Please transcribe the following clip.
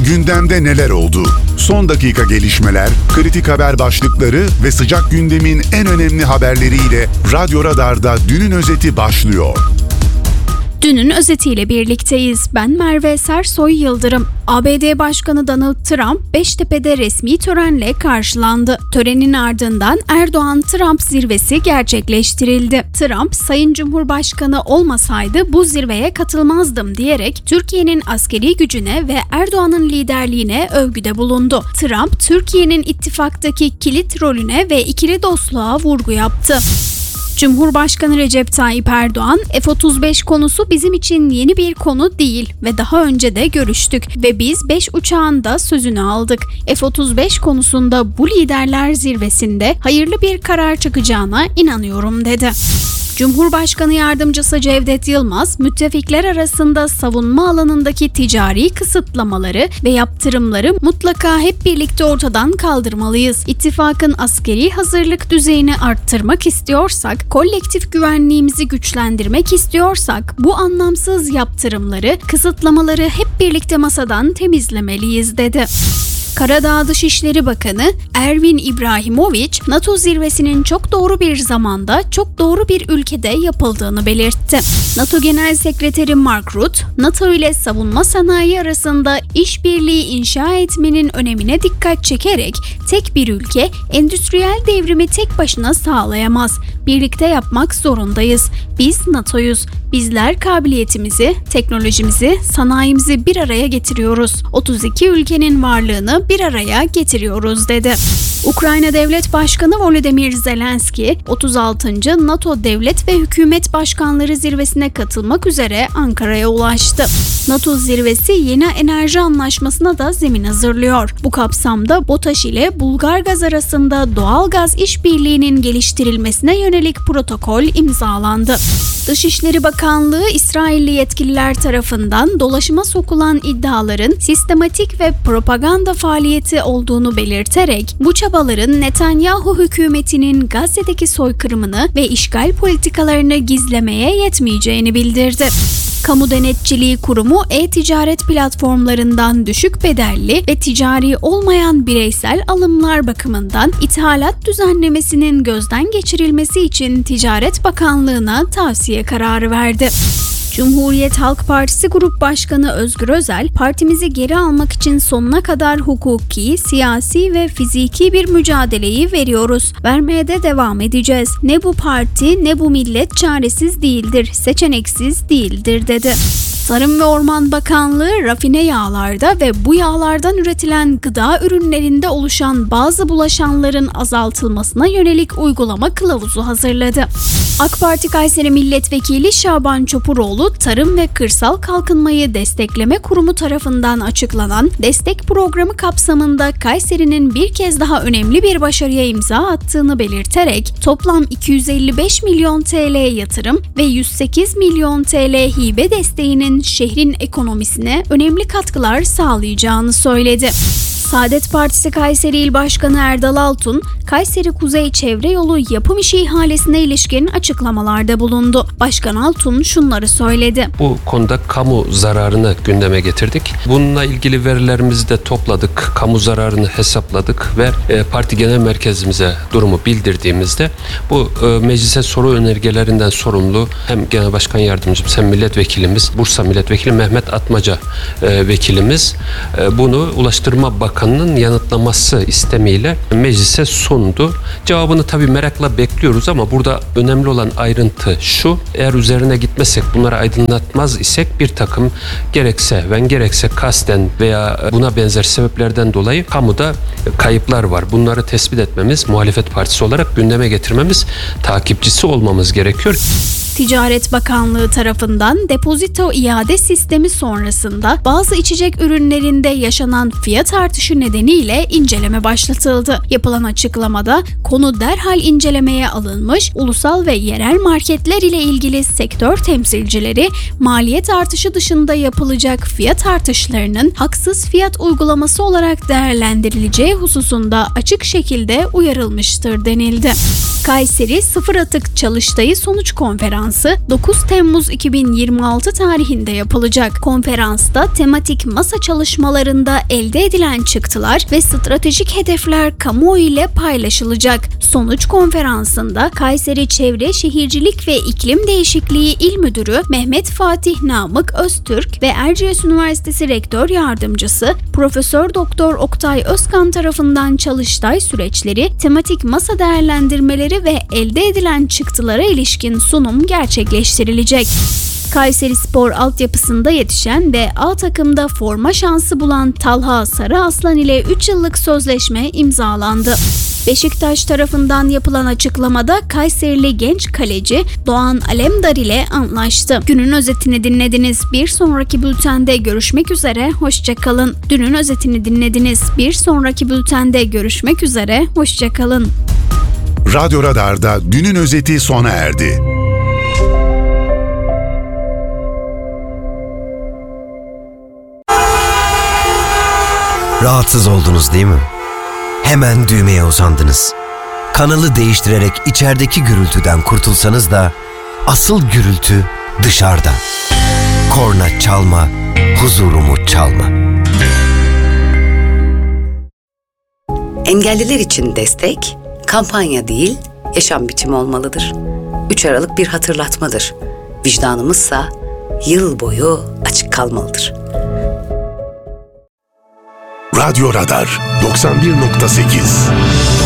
Gündemde neler oldu? Son dakika gelişmeler, kritik haber başlıkları ve sıcak gündemin en önemli haberleriyle Radyo Radar'da Dünün Özeti başlıyor. Dünün özetiyle birlikteyiz. Ben Merve Sersoy Yıldırım. ABD Başkanı Donald Trump, Beştepe'de resmi törenle karşılandı. Törenin ardından Erdoğan-Trump zirvesi gerçekleştirildi. Trump, Sayın Cumhurbaşkanı olmasaydı bu zirveye katılmazdım diyerek Türkiye'nin askeri gücüne ve Erdoğan'ın liderliğine övgüde bulundu. Trump, Türkiye'nin ittifaktaki kilit rolüne ve ikili dostluğa vurgu yaptı. Cumhurbaşkanı Recep Tayyip Erdoğan, F-35 konusu bizim için yeni bir konu değil ve daha önce de görüştük ve biz 5 uçağın da sözünü aldık. F-35 konusunda bu liderler zirvesinde hayırlı bir karar çıkacağına inanıyorum dedi. Cumhurbaşkanı Yardımcısı Cevdet Yılmaz, müttefikler arasında savunma alanındaki ticari kısıtlamaları ve yaptırımları mutlaka hep birlikte ortadan kaldırmalıyız. İttifakın askeri hazırlık düzeyini arttırmak istiyorsak, kolektif güvenliğimizi güçlendirmek istiyorsak, bu anlamsız yaptırımları, kısıtlamaları hep birlikte masadan temizlemeliyiz dedi. Karadağ Dışişleri Bakanı Ervin İbrahimović, NATO zirvesinin çok doğru bir zamanda, çok doğru bir ülkede yapıldığını belirtti. NATO Genel Sekreteri Mark Rutte, NATO ile savunma sanayi arasında işbirliği inşa etmenin önemine dikkat çekerek, tek bir ülke endüstriyel devrimi tek başına sağlayamaz. Birlikte yapmak zorundayız. Biz NATO'yuz. Bizler kabiliyetimizi, teknolojimizi, sanayimizi bir araya getiriyoruz. 32 ülkenin varlığını bir araya getiriyoruz dedi. Ukrayna Devlet Başkanı Volodymyr Zelenski, 36. NATO Devlet ve Hükümet Başkanları Zirvesi'ne katılmak üzere Ankara'ya ulaştı. NATO zirvesi yeni enerji anlaşmasına da zemin hazırlıyor. Bu kapsamda BOTAŞ ile Bulgargaz arasında doğal gaz işbirliğinin geliştirilmesine yönelik protokol imzalandı. Dışişleri Bakanlığı, İsrailli yetkililer tarafından dolaşıma sokulan iddiaların sistematik ve propaganda faaliyeti olduğunu belirterek, bu çabaların Netanyahu hükümetinin Gazze'deki soykırımını ve işgal politikalarını gizlemeye yetmeyeceğini bildirdi. Kamu Denetçiliği Kurumu, e-ticaret platformlarından düşük bedelli ve ticari olmayan bireysel alımlar bakımından ithalat düzenlemesinin gözden geçirilmesi için Ticaret Bakanlığı'na tavsiye kararı verdi. Cumhuriyet Halk Partisi Grup Başkanı Özgür Özel, partimizi geri almak için sonuna kadar hukuki, siyasi ve fiziki bir mücadeleyi veriyoruz. Vermeye de devam edeceğiz. Ne bu parti ne bu millet çaresiz değildir, seçeneksiz değildir dedi. Tarım ve Orman Bakanlığı, rafine yağlarda ve bu yağlardan üretilen gıda ürünlerinde oluşan bazı bulaşanların azaltılmasına yönelik uygulama kılavuzu hazırladı. AK Parti Kayseri Milletvekili Şaban Çopuroğlu, Tarım ve Kırsal Kalkınmayı Destekleme Kurumu tarafından açıklanan destek programı kapsamında Kayseri'nin bir kez daha önemli bir başarıya imza attığını belirterek, toplam 255 milyon TL yatırım ve 108 milyon TL hibe desteğinin şehrin ekonomisine önemli katkılar sağlayacağını söyledi. Saadet Partisi Kayseri İl Başkanı Erdal Altun, Kayseri Kuzey Çevre Yolu yapım işi ihalesine ilişkin açıklamalarda bulundu. Başkan Altun şunları söyledi. Bu konuda kamu zararını gündeme getirdik. Bununla ilgili verilerimizi de topladık, kamu zararını hesapladık ve parti genel merkezimize durumu bildirdiğimizde bu meclise soru önergelerinden sorumlu hem Genel Başkan Yardımcımız hem milletvekilimiz, Bursa Milletvekili Mehmet Atmaca vekilimiz bunu Ulaştırma Bakanı'nın yanıtlaması istemiyle meclise sundu. Cevabını tabii merakla bekliyoruz ama burada önemli olan ayrıntı şu: eğer üzerine gitmesek, bunları aydınlatmaz isek bir takım gerekse kasten veya buna benzer sebeplerden dolayı kamuda kayıplar var. Bunları tespit etmemiz, muhalefet partisi olarak gündeme getirmemiz, takipçisi olmamız gerekiyor. Ticaret Bakanlığı tarafından depozito iade sistemi sonrasında bazı içecek ürünlerinde yaşanan fiyat artışı nedeniyle inceleme başlatıldı. Yapılan açıklamada konu derhal incelemeye alınmış, ulusal ve yerel marketler ile ilgili sektör temsilcileri maliyet artışı dışında yapılacak fiyat artışlarının haksız fiyat uygulaması olarak değerlendirileceği hususunda açık şekilde uyarılmıştır denildi. Kayseri Sıfır Atık Çalıştayı Sonuç Konferansı Konferansı 9 Temmuz 2026 tarihinde yapılacak. Konferansta tematik masa çalışmalarında elde edilen çıktılar ve stratejik hedefler kamuoyu ile paylaşılacak. Sonuç konferansında Kayseri Çevre Şehircilik ve İklim Değişikliği İl Müdürü Mehmet Fatih Namık Öztürk ve Erciyes Üniversitesi Rektör Yardımcısı Profesör Doktor Oktay Özkan tarafından çalıştay süreçleri, tematik masa değerlendirmeleri ve elde edilen çıktılara ilişkin sunum gerçekleştirilecek. Kayserispor altyapısında yetişen ve A takımda forma şansı bulan Talha Sarıaslan ile 3 yıllık sözleşme imzalandı. Beşiktaş tarafından yapılan açıklamada Kayserili genç kaleci Doğan Alemdar ile anlaştı. Günün özetini dinlediniz. Bir sonraki bültende görüşmek üzere. Hoşça kalın. Dünün özetini dinlediniz. Bir sonraki bültende görüşmek üzere. Hoşça kalın. Radyo Radar'da dünün özeti sona erdi. Rahatsız oldunuz değil mi? Hemen düğmeye uzandınız. Kanalı değiştirerek içerideki gürültüden kurtulsanız da asıl gürültü dışarıda. Korna çalma, huzurumu çalma. Engelliler için destek, kampanya değil, yaşam biçimi olmalıdır. 3 Aralık bir hatırlatmadır. Vicdanımızsa yıl boyu açık kalmalıdır. Radyo Radar 91.8